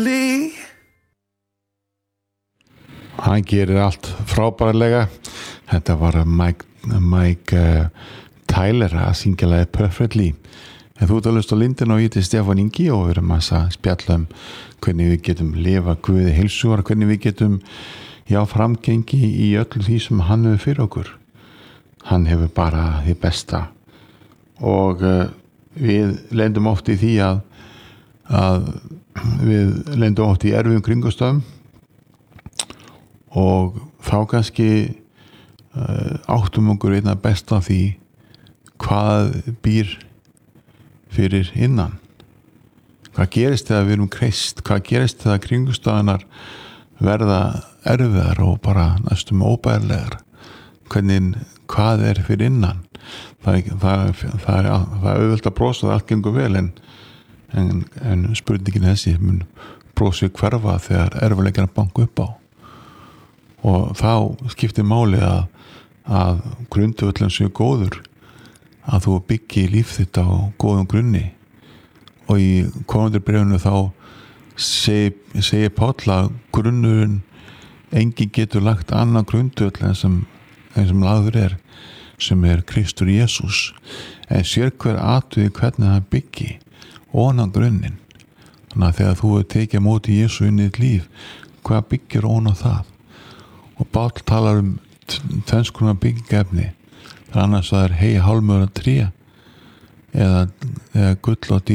Hann gerir allt frábærlega. Þetta var Mike Tyler að syngja lagið Perfectly. En þú ert að hlusta á Lindin og ég heiti Stefán Ingi og við erum að spjalla hvernig við getum lifa Guði heilsugar, hvernig við getum framgengi í öllu því sem hann hefur fyrir okkur. Hann hefur bara því besta og við lendum oft í því að við lendum oft í erfiðum kringumstæðum og þá kannski áttum okkur einna best af því hvað býr fyrir innan, hvað gerist þegar við erum kreist, hvað gerist þegar kringumstæðunar verða erfiðar og bara næstum óbærilegar, hvað fyrir innan. Það er auðvelt að brosa að allt gengur vel en spurningin þessi mun brosið hverfa þegar erfiðleikana banka upp á og þá skiptir máli að grundvöllin séu góður, að þú byggi líf þitt á góðum grunni og í komandi bréfinu þá segir Páll að grunnurinn enginn getur lagt annan grundvöll en sem lagður sem Kristur Jesús en sér hver atvið hvernig það byggi onan grunninn. Þannig að þegar þú tekið móti Jesú inn í þitt líf, hvað byggir onan það? Og Páll talar tvenns konar byggingarefni. Það annars það hei hálmur að tré eða gull og